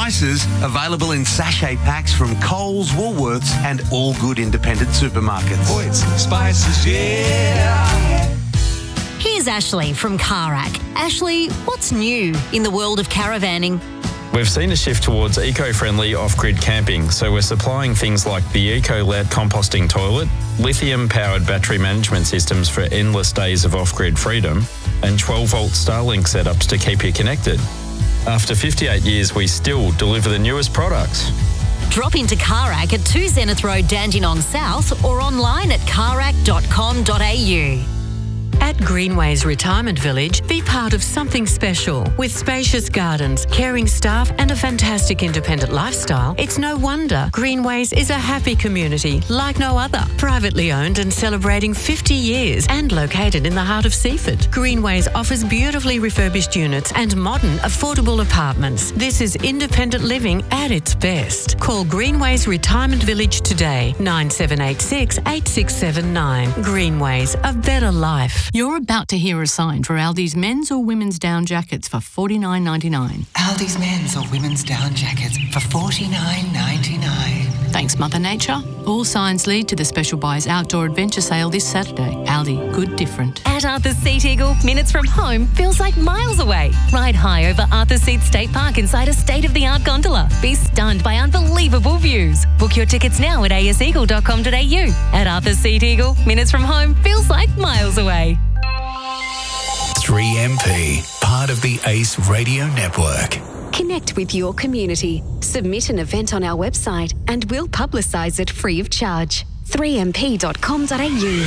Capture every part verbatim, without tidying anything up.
spices available in sachet packs from Coles, Woolworths and all good independent supermarkets. Oh, it's spices, yeah. Here's Ashley from Carac. Ashley, what's new in the world of caravanning? We've seen a shift towards eco-friendly off-grid camping, so we're supplying things like the EcoLet composting toilet, lithium-powered battery management systems for endless days of off-grid freedom, and twelve-volt Starlink setups to keep you connected. After fifty-eight years, we still deliver the newest products. Drop into Carac at two Zenith Road, Dandenong South, or online at carac dot com dot a u. At Greenways Retirement Village, be part of something special. With spacious gardens, caring staff and a fantastic independent lifestyle, it's no wonder Greenways is a happy community like no other. Privately owned and celebrating fifty years and located in the heart of Seaford. Greenways offers beautifully refurbished units and modern, affordable apartments. This is independent living at its best. Call Greenways Retirement Village today, nine seven eight six, eight six seven nine. Greenways, a better life. You're about to hear a sign for Aldi's men's or women's down jackets for forty-nine ninety-nine. Aldi's men's or women's down jackets for forty-nine ninety-nine. Thanks, Mother Nature. All signs lead to the Special Buys Outdoor Adventure Sale this Saturday. Aldi, good different. At Arthur's Seat Eagle, minutes from home feels like miles away. Ride high over Arthur's Seat State Park inside a state-of-the-art gondola. Be stunned by unbelievable views. Book your tickets now at a s eagle dot com dot a u. At Arthur's Seat Eagle, minutes from home feels like miles away. three M P, part of the ACE Radio Network. Connect with your community. Submit an event on our website and we'll publicise it free of charge. three m p dot com dot a u.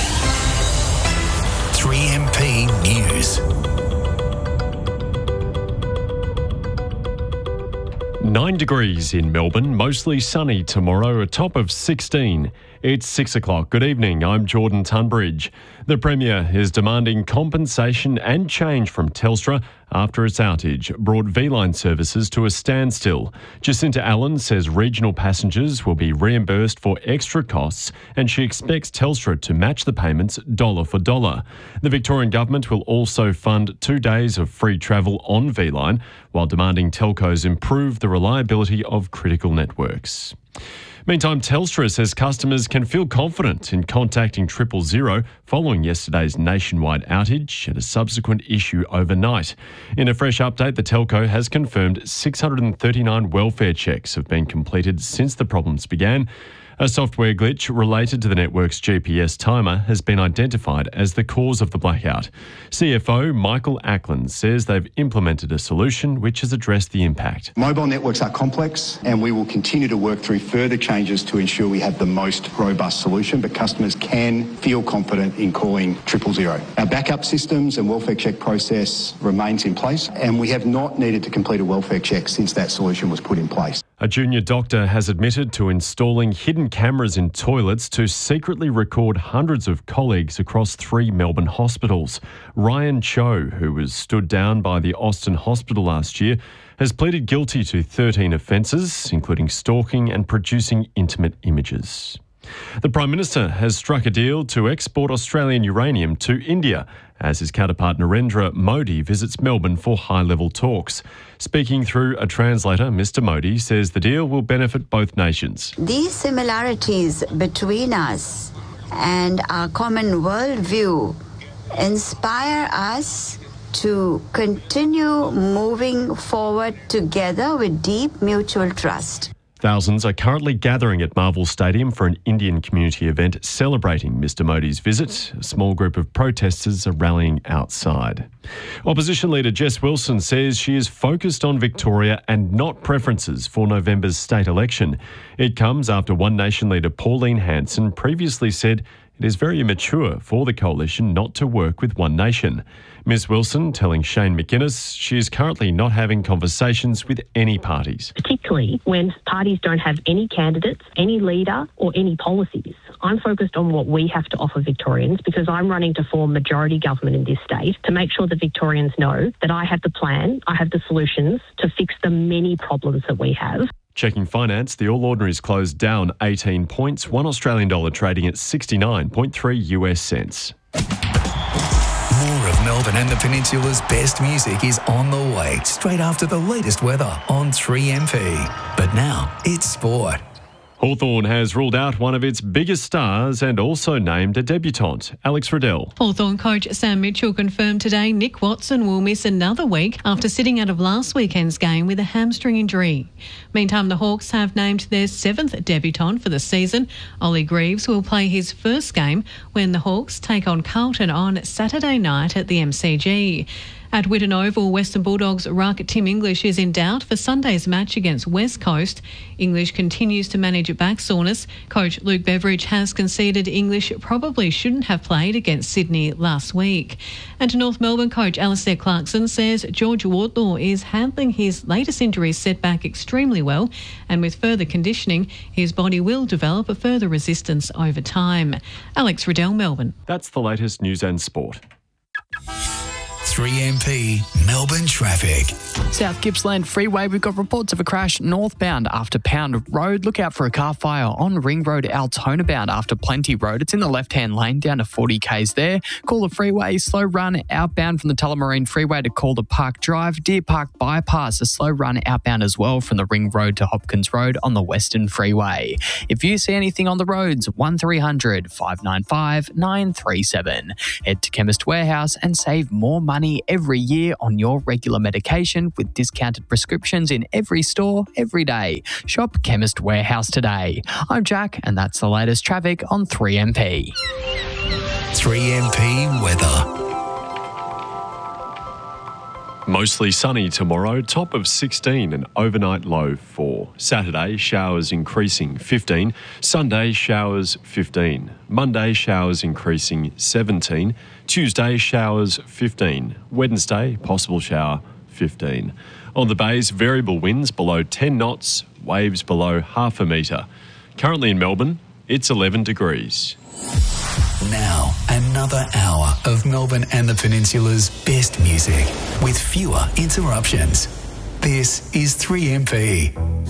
three M P News. Nine degrees in Melbourne, mostly sunny tomorrow, a top of sixteen. It's six o'clock. Good evening, I'm Jordan Tunbridge. The Premier is demanding compensation and change from Telstra after its outage brought V-Line services to a standstill. Jacinta Allen says regional passengers will be reimbursed for extra costs and she expects Telstra to match the payments dollar for dollar. The Victorian Government will also fund two days of free travel on V-Line while demanding telcos improve the reliability of critical networks. Meantime, Telstra says customers can feel confident in contacting triple zero following yesterday's nationwide outage and a subsequent issue overnight. In a fresh update, the telco has confirmed six hundred thirty-nine welfare checks have been completed since the problems began. A software glitch related to the network's G P S timer has been identified as the cause of the blackout. C F O Michael Ackland says they've implemented a solution which has addressed the impact. Mobile networks are complex and we will continue to work through further changes to ensure we have the most robust solution, but customers can feel confident in calling triple zero. Our backup systems and welfare check process remains in place and we have not needed to complete a welfare check since that solution was put in place. A junior doctor has admitted to installing hidden cameras in toilets to secretly record hundreds of colleagues across three Melbourne hospitals. Ryan Cho, who was stood down by the Austin Hospital last year, has pleaded guilty to thirteen offences, including stalking and producing intimate images. The Prime Minister has struck a deal to export Australian uranium to India as his counterpart Narendra Modi visits Melbourne for high-level talks. Speaking through a translator, Mister Modi says the deal will benefit both nations. These similarities between us and our common worldview inspire us to continue moving forward together with deep mutual trust. Thousands are currently gathering at Marvel Stadium for an Indian community event celebrating Mister Modi's visit. A small group of protesters are rallying outside. Opposition leader Jess Wilson says she is focused on Victoria and not preferences for November's state election. It comes after One Nation leader Pauline Hanson previously said it is very immature for the coalition not to work with One Nation. Miz Wilson telling Shane McInnes she is currently not having conversations with any parties. Particularly when parties don't have any candidates, any leader or any policies. I'm focused on what we have to offer Victorians because I'm running to form majority government in this state to make sure that Victorians know that I have the plan, I have the solutions to fix the many problems that we have. Checking finance, the All Ordinaries closed down eighteen points, one Australian dollar trading at sixty-nine point three US cents. More of Melbourne and the Peninsula's best music is on the way straight after the latest weather on three M P. But now it's sport. Hawthorn has ruled out one of its biggest stars and also named a debutant, Alex Riddell. Hawthorn coach Sam Mitchell confirmed today Nick Watson will miss another week after sitting out of last weekend's game with a hamstring injury. Meantime, the Hawks have named their seventh debutant for the season. Ollie Greaves will play his first game when the Hawks take on Carlton on Saturday night at the M C G. At Whitten Oval, Western Bulldogs ruck Tim English is in doubt for Sunday's match against West Coast. English continues to manage back soreness. Coach Luke Beveridge has conceded English probably shouldn't have played against Sydney last week. And North Melbourne coach Alistair Clarkson says George Wardlaw is handling his latest injury setback extremely well, and with further conditioning, his body will develop a further resistance over time. Alex Riddell, Melbourne. That's the latest news and sport. three M P Melbourne traffic. South Gippsland Freeway, we've got reports of a crash northbound after Pound Road. Look out for a car fire on Ring Road, Altona bound after Plenty Road. It's in the left-hand lane down to forty kays there. Calder Freeway, slow run outbound from the Tullamarine Freeway to Calder Park Drive. Deer Park Bypass, a slow run outbound as well from the Ring Road to Hopkins Road on the Western Freeway. If you see anything on the roads, one three hundred, five nine five, nine three seven. Head to Chemist Warehouse and save more money every year on your regular medication with discounted prescriptions in every store, every day. Shop Chemist Warehouse today. I'm Jack, and that's the latest traffic on three M P. three M P weather. Mostly sunny tomorrow, top of sixteen and overnight low four. Saturday, showers increasing fifteen. Sunday, showers fifteen. Monday, showers increasing seventeen. Tuesday, showers fifteen. Wednesday, possible shower fifteen. On the bays, variable winds below ten knots, waves below half a metre. Currently in Melbourne, it's eleven degrees. Now, another hour of Melbourne and the Peninsula's best music with fewer interruptions. This is three M P.